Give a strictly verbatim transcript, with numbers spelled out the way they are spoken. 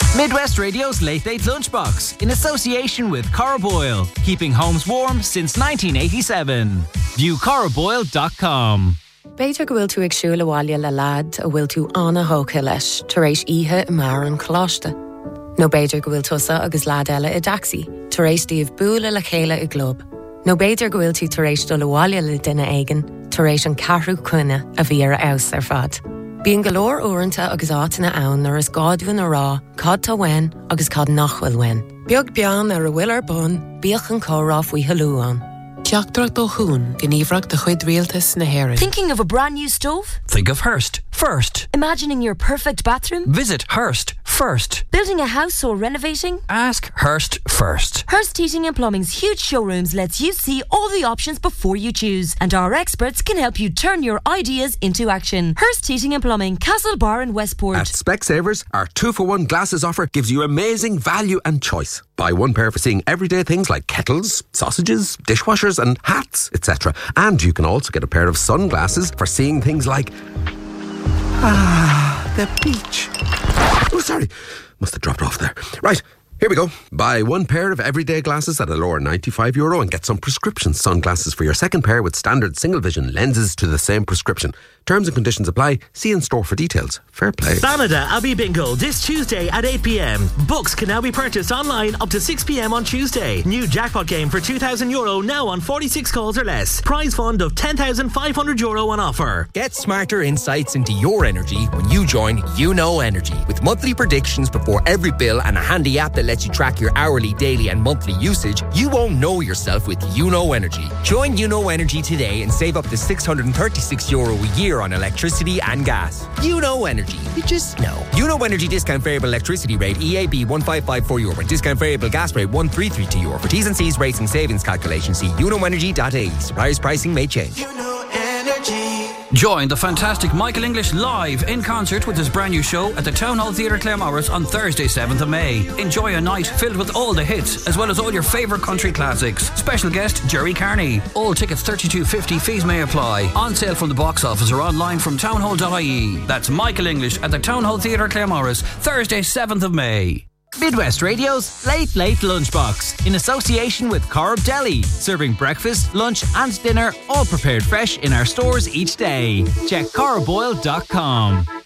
Midwest Radio's Late Late Lunchbox in association with Cora Boyle, keeping homes warm since nineteen eighty-seven. View cora boyle dot com. Beidir go bhfuil tú ag siúil abhaile le lad a bhfuil tú anna hóca leis tar éis ihe i mar an choláiste. No beidir go bhfuil tusa agus lad eile i daxi tar éis díobh búla le chéile i glob. No beidir go bhfuil tú tar éis dul abhaile le duine éigen tar éis an carrú cuine a bhí ar aus ar fad. Bíon golóir uaireanta agus átainna ann ar is gádhuin a rá, cad tá wein agus cad nachhfuil wein. Beag bean ar a bhfuil ar bun, bíoch an córá faoi halúán. Teachtrach do hún, gníomhrach de chuid rialtas na hÉireann. Thinking of a brand new stove? Think of Hearst first. Imagining your perfect bathroom? Visit Hearst first. Building a house or renovating? Ask Hearst first. Hearst Heating and Plumbing's huge showrooms lets you see all the options before you choose, and our experts can help you turn your ideas into action. Hearst Heating and Plumbing, Castlebar in Westport. At Specsavers, our two-for-one glasses offer gives you amazing value and choice. Buy one pair for seeing everyday things like kettles, sausages, dishwashers and hats, et cetera. And you can also get a pair of sunglasses for seeing things like... Ah, the beach. Oh, sorry. Must have dropped off there. Right, here we go. Buy one pair of everyday glasses at a lower ninety-five euro and get some prescription sunglasses for your second pair with standard single vision lenses to the same prescription. Terms and conditions apply. See in store for details. Fair play. Banada Abbey Bingo this Tuesday at eight p.m. Books can now be purchased online up to six p.m. on Tuesday. New jackpot game for two thousand euro now on forty-six calls or less. Prize fund of ten thousand five hundred euro on offer. Get smarter insights into your energy when you join You Know Energy. With monthly predictions before every bill and a handy app that lets you track your hourly, daily and monthly usage, you won't know yourself with You Know Energy. Join You Know Energy today and save up to six hundred thirty-six euro a year on electricity and gas. You Know Energy. You just know. You Know Energy discount variable electricity rate E A B one five five four euro. Discount variable gas rate one three three two euro. For T's and C's rates and savings calculations, see you know energy dot I E. Suppliers pricing may change. You Know Energy. Join the fantastic Michael English live in concert with his brand new show at the Town Hall Theatre Claremorris on Thursday seventh of May. Enjoy a night filled with all the hits as well as all your favourite country classics. Special guest Jerry Carney. All tickets thirty-two fifty. Fees may apply. On sale from the box office or online from townhall dot I E. That's Michael English at the Town Hall Theatre Claremorris Thursday seventh of May. Midwest Radio's Late Late Lunchbox in association with Corb Deli, serving breakfast, lunch and dinner all prepared fresh in our stores each day. Check cora boyle dot com.